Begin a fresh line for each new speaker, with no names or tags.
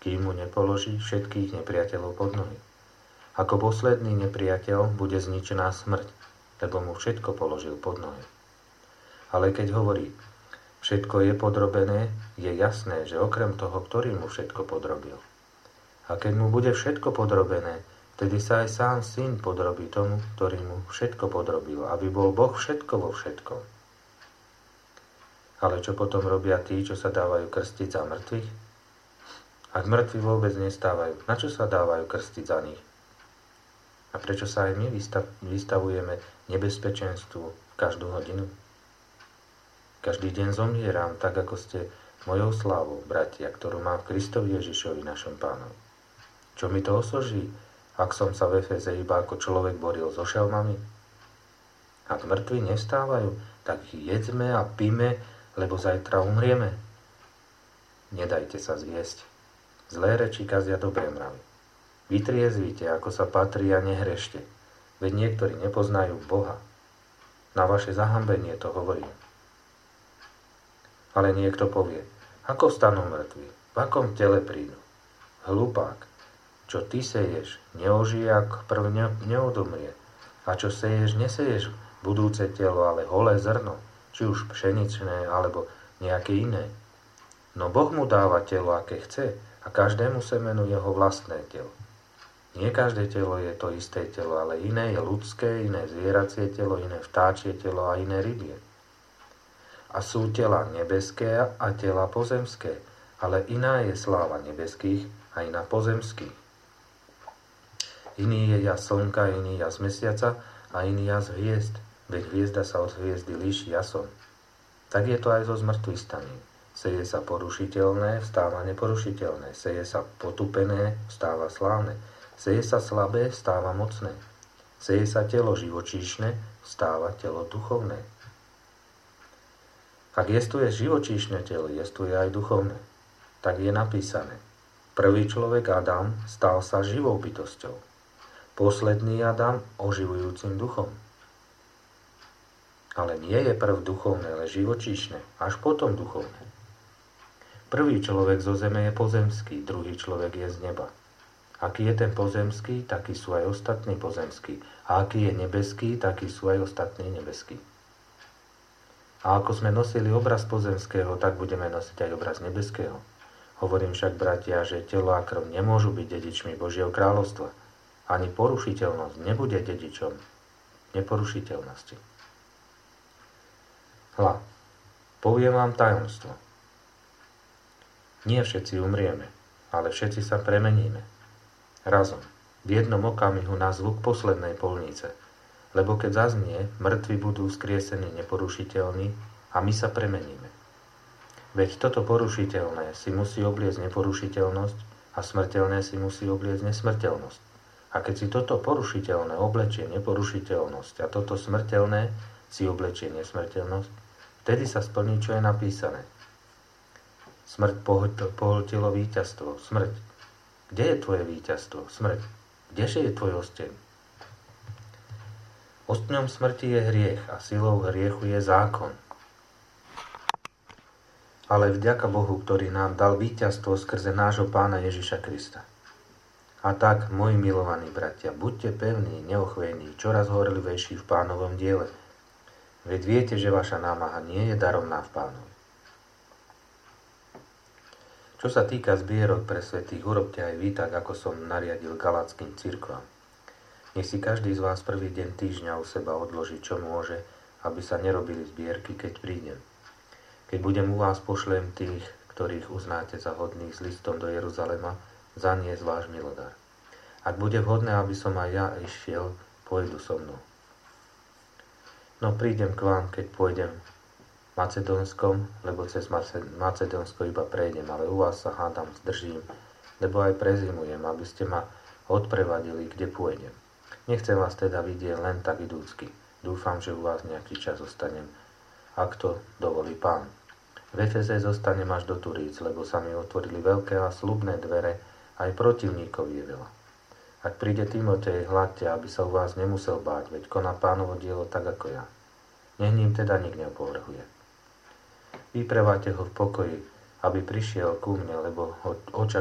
kým mu nepoloží všetkých nepriateľov pod nohy. Ako posledný nepriateľ bude zničená smrť, lebo mu všetko položil pod nohy. Ale keď hovorí, všetko je podrobené, je jasné, že okrem toho, ktorý mu všetko podrobil. A keď mu bude všetko podrobené, vtedy sa aj sám syn podrobí tomu, ktorý mu všetko podrobil, aby bol Boh všetko vo všetkom. Ale čo potom robia tí, čo sa dávajú krstiť za mŕtvych? Ak mŕtvi vôbec nestávajú, na čo sa dávajú krstiť za nich? A prečo sa aj my vystavujeme nebezpečenstvu každú hodinu? Každý deň zomieram, tak ako ste mojou slávou, bratia, ktorú mám v Kristovi Ježišovi, našom Pánovi. Čo mi to osoží, ak som sa v Efeze iba ako človek boril so šelmami? Ak mŕtvi nestávajú, tak jedzme a píme, lebo zajtra umrieme. Nedajte sa zviesť. Zlé reči kazia dobré mravy. Vytriezvite, ako sa patrí, a nehrešte. Veď niektorí nepoznajú Boha. Na vaše zahambenie to hovorím. Ale niekto povie, ako vstanú mŕtvi, v akom tele prídu? Hlupák, čo ty seješ, neožije, ak prv neodomrie. A čo seješ, neseješ budúce telo, ale holé zrno, či už pšeničné, alebo nejaké iné. No Boh mu dáva telo, aké chce, a každému semenu jeho vlastné telo. Nie každé telo je to isté telo, ale iné je ľudské, iné zvieracie telo, iné vtáčie telo a iné rybie. A sú tela nebeské a tela pozemské, ale iná je sláva nebeských a iná pozemských. Iný je jas slnka, iný jas mesiaca a iný jas hviezd, veď hviezda sa od hviezdy líši jasom. Tak je to aj so zmrtvých staním. Seje sa porušiteľné, vstáva neporušiteľné. Seje sa potupené, vstáva slávne. Seje sa slabé, vstáva mocné. Seje sa telo živočíšne, vstáva telo duchovné. Ak jestuje živočíšne telo, jestuje aj duchovné. Tak je napísané. Prvý človek Adam stal sa živou bytosťou. Posledný Adam oživujúcim duchom. Ale nie je prv duchovné, ale živočíšne, až potom duchovné. Prvý človek zo zeme je pozemský, druhý človek je z neba. Aký je ten pozemský, takí sú aj ostatní pozemskí. A aký je nebeský, takí sú aj ostatní nebeskí. A ako sme nosili obraz pozemského, tak budeme nosiť aj obraz nebeského. Hovorím však, bratia, že telo a krv nemôžu byť dedičmi Božieho kráľovstva. Ani porušiteľnosť nebude dedičom neporušiteľnosti. Hľa, poviem vám tajomstvo. Nie všetci umrieme, ale všetci sa premeníme. Razom, v jednom okamihu na zvuk poslednej polnice, lebo keď zaznie, mŕtvi budú skriesení neporušiteľní a my sa premeníme. Veď toto porušiteľné si musí obliecť neporušiteľnosť a smrteľné si musí obliecť nesmrteľnosť. A keď si toto porušiteľné oblečie neporušiteľnosť a toto smrteľné si oblečie nesmrteľnosť, vtedy sa splní, čo je napísané. Smrť pohltilo víťazstvo. Smrť. Kde je tvoje víťazstvo? Smrť. Kdeže je tvoj osteň? Ostňom smrti je hriech a silou hriechu je zákon. Ale vďaka Bohu, ktorý nám dal víťazstvo skrze nášho Pána Ježiša Krista. A tak, moji milovaní bratia, buďte pevní, neochvejní, čoraz horlivejší v Pánovom diele. Veď viete, že vaša námaha nie je daromná v Pánovi. Čo sa týka zbierok pre svätých, urobte aj vy tak, ako som nariadil galackým cirkvám. Nech si každý z vás prvý deň týždňa u seba odloží, čo môže, aby sa nerobili zbierky, keď prídem. Keď budem u vás, pošlem tých, ktorých uznáte za hodných s listom do Jeruzalema, zaniesť váš milodár. Ak bude vhodné, aby som aj ja išiel, pôjdu so mnou. No prídem k vám, keď pôjdem Macedónskom, lebo cez Macedónsko iba prejdem, ale u vás sa hádam zdržím, lebo aj prezimujem, aby ste ma odprevadili, kde pôjdem. Nechcem vás teda vidieť len tak idúcky. Dúfam, že u vás nejaký čas zostanem, ak to dovolí Pán. V Efeze zostanem až do Turíc, lebo sa mi otvorili veľké a slubné dvere, aj protivníkov je veľa. Ak príde Timotej, hľadte, aby sa u vás nemusel báť, veď koná Pánovo dielo tak ako ja. Nech ním teda nik neopovrhuje. Vypreváte ho v pokoji, aby prišiel ku mne, lebo ho očakávam